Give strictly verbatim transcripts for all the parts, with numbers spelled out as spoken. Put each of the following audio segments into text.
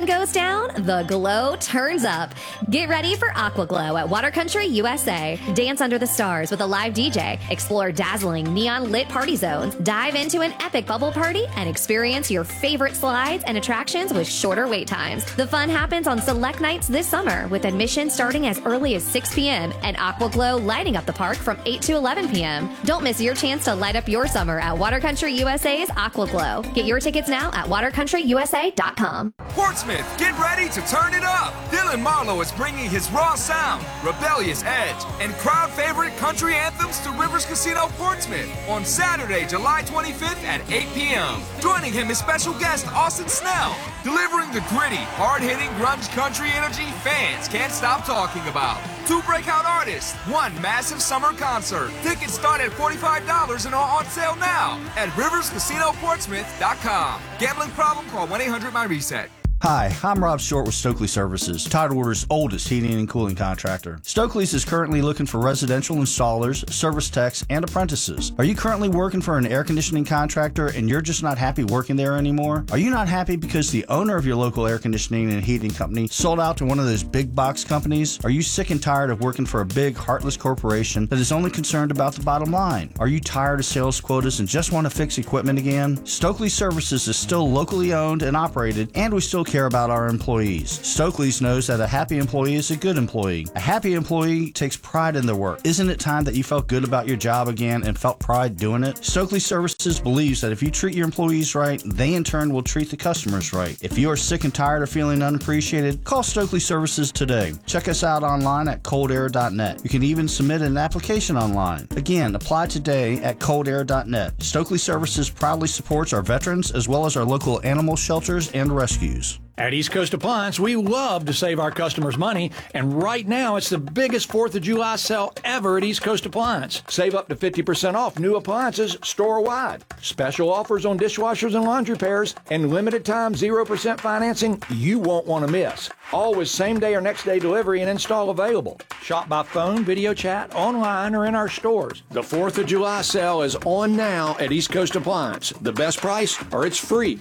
goes down, the glow turns up. Get ready for Aqua Glow at Water Country U S A. Dance under the stars with a live D J. Explore dazzling neon-lit party zones. Dive into an epic bubble party and experience your favorite slides and attractions with shorter wait times. The fun happens on select nights this summer with admission starting as early as six p.m. and Aqua Glow lighting up the park from eight to eleven p.m. Don't miss your chance to light up your summer at Water Country U S A's Aqua Glow. Get your tickets now at water country u s a dot com. Portsmouth, get ready to turn it up. Dylan Marlowe is bringing his raw sound, rebellious edge, and crowd favorite country anthems to Rivers Casino Portsmouth on Saturday, July twenty-fifth at eight p.m. Joining him is special guest Austin Snell, delivering the gritty, hard-hitting grunge country energy fans can't stop talking about. Two breakout artists, one massive summer concert. Tickets start at forty-five dollars and are on sale now at rivers casino portsmouth dot com. Gambling problem? Call one eight hundred my reset. Hi, I'm Rob Short with Stokely Services, Tidewater's oldest heating and cooling contractor. Stokely's is currently looking for residential installers, service techs, and apprentices. Are you currently working for an air conditioning contractor and you're just not happy working there anymore? Are you not happy because the owner of your local air conditioning and heating company sold out to one of those big box companies? Are you sick and tired of working for a big, heartless corporation that is only concerned about the bottom line? Are you tired of sales quotas and just want to fix equipment again? Stokely Services is still locally owned and operated, and we still care about our employees. Stokely's knows that a happy employee is a good employee. A happy employee takes pride in their work. Isn't it time that you felt good about your job again and felt pride doing it? Stokely Services believes that if you treat your employees right, they in turn will treat the customers right. If you are sick and tired of feeling unappreciated, call Stokely Services today. Check us out online at cold air dot net. You can even submit an application online. Again, apply today at cold air dot net. Stokely Services proudly supports our veterans as well as our local animal shelters and rescues. At East Coast Appliance, we love to save our customers money, and right now it's the biggest fourth of July sale ever at East Coast Appliance. Save up to fifty percent off new appliances store-wide. Special offers on dishwashers and laundry pairs, and limited time zero percent financing you won't want to miss. Always same-day or next-day delivery and install available. Shop by phone, video chat, online, or in our stores. The fourth of July sale is on now at East Coast Appliance. The best price, or it's free.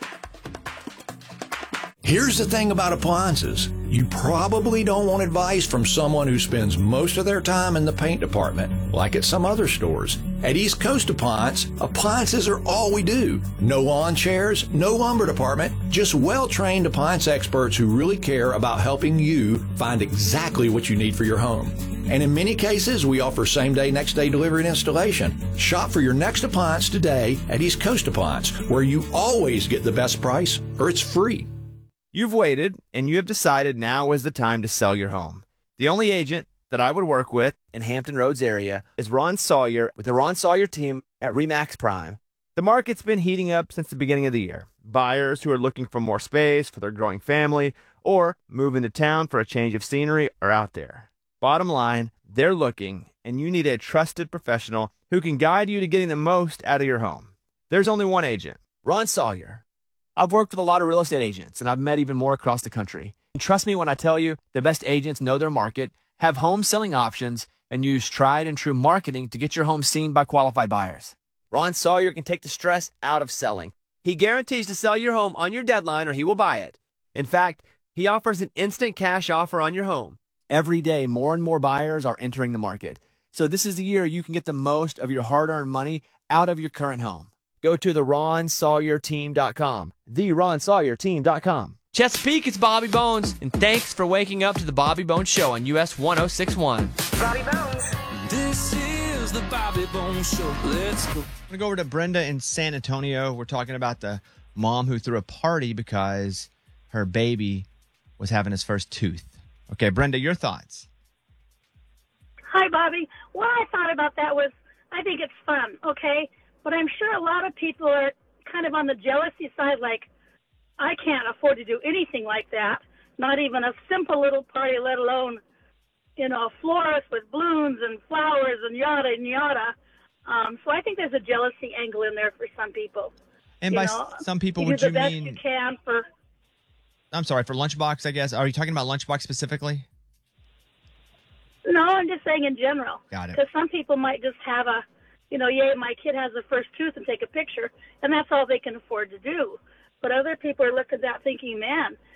Here's the thing about appliances. You probably don't want advice from someone who spends most of their time in the paint department, like at some other stores. At East Coast Appliance, appliances are all we do. No lawn chairs, no lumber department, just well-trained appliance experts who really care about helping you find exactly what you need for your home. And in many cases, we offer same-day, next-day delivery and installation. Shop for your next appliance today at East Coast Appliance, where you always get the best price, or it's free. You've waited, and you have decided now is the time to sell your home. The only agent that I would work with in Hampton Roads area is Ron Sawyer with the Ron Sawyer team at RE/MAX Prime. The market's been heating up since the beginning of the year. Buyers who are looking for more space for their growing family or moving to town for a change of scenery are out there. Bottom line, they're looking, and you need a trusted professional who can guide you to getting the most out of your home. There's only one agent, Ron Sawyer. I've worked with a lot of real estate agents, and I've met even more across the country. And trust me when I tell you, the best agents know their market, have home selling options, and use tried and true marketing to get your home seen by qualified buyers. Ron Sawyer can take the stress out of selling. He guarantees to sell your home on your deadline or he will buy it. In fact, he offers an instant cash offer on your home. Every day, more and more buyers are entering the market. So this is the year you can get the most of your hard-earned money out of your current home. Go to the ron sawyer team dot com, the ron sawyer team dot com. Chesapeake, it's Bobby Bones, and thanks for waking up to the Bobby Bones Show on U S one oh six point one. Bobby Bones. This is the Bobby Bones Show. Let's go. I'm going to go over to Brenda in San Antonio. We're talking about the mom who threw a party because her baby was having his first tooth. Okay, Brenda, your thoughts? Hi, Bobby. What I thought about that was I think it's fun, okay? But I'm sure a lot of people are kind of on the jealousy side, like, I can't afford to do anything like that, not even a simple little party, let alone, you know, a florist with balloons and flowers and yada and yada. Um, so I think there's a jealousy angle in there for some people. And you by know, some people, you would do you the best mean... you can for... I'm sorry, for Lunchbox, I guess. Are you talking about Lunchbox specifically? No, I'm just saying in general. Got it. Because some people might just have a, you know, yeah, my kid has the first tooth and take a picture, and that's all they can afford to do. But other people are looking at that thinking, man,